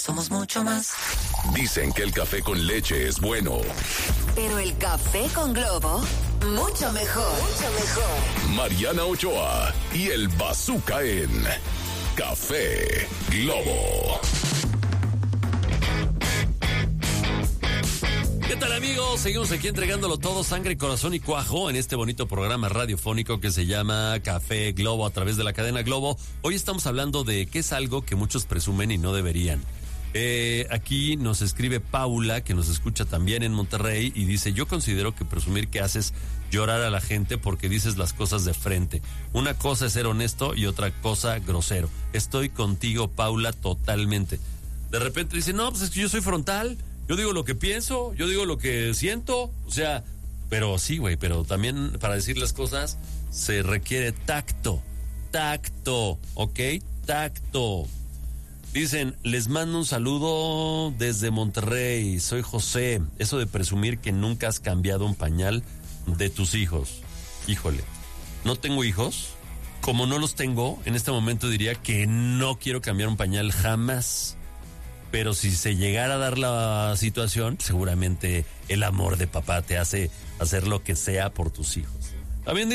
Somos mucho más. Dicen que el café con leche es bueno. Pero el café con Globo, mucho mejor. Mucho mejor. Mariana Ochoa y el Bazooka en Café Globo. ¿Qué tal, amigos? Seguimos aquí entregándolo todo, sangre, corazón y cuajo en este bonito programa radiofónico que se llama Café Globo a través de la cadena Globo. Hoy estamos hablando de qué es algo que muchos presumen y no deberían. Aquí nos escribe Paula, que nos escucha también en Monterrey, y dice: yo considero que presumir que haces llorar a la gente porque dices las cosas de frente. Una cosa es ser honesto y otra cosa grosero. Estoy contigo, Paula, totalmente. De repente dice: no, pues es que yo soy frontal, yo digo lo que pienso, yo digo lo que siento, o sea, pero sí, güey, pero también para decir las cosas se requiere tacto, ¿ok? Tacto. Dicen: les mando un saludo desde Monterrey, soy José. Eso de presumir que nunca has cambiado un pañal de tus hijos. Híjole, no tengo hijos. Como no los tengo, en este momento diría que no quiero cambiar un pañal jamás. Pero si se llegara a dar la situación, seguramente el amor de papá te hace hacer lo que sea por tus hijos. También